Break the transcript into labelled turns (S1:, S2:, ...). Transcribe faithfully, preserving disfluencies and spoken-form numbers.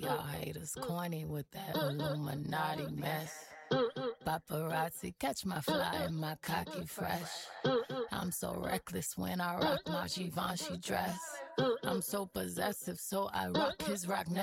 S1: y'all haters corny with that Illuminati mess. Paparazzi catch my fly and my cocky fresh. I'm so reckless when I rock my Givenchy dress. I'm so possessive, so I rock his rock